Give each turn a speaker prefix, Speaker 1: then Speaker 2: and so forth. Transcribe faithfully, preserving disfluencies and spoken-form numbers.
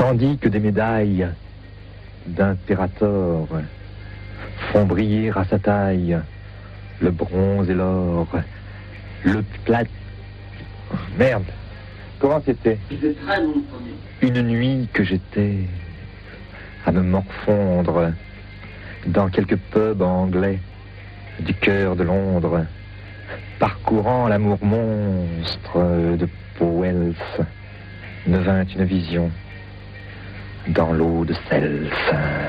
Speaker 1: tandis que des médailles d'impérator font briller à sa taille le bronze et l'or, le plat... Merde, comment c'était? Une nuit que j'étais à me morfondre dans quelques pubs anglais du cœur de Londres, parcourant l'amour monstre de Powells, me vint une vision dans l'eau de Celse.